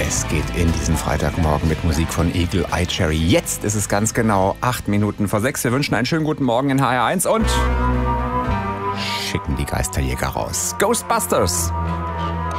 Es geht in diesen Freitagmorgen mit Musik von Eagle Eye Cherry. Jetzt ist es ganz genau 8 Minuten vor 6. Wir wünschen einen schönen guten Morgen in HR1 und schicken die Geisterjäger raus. Ghostbusters!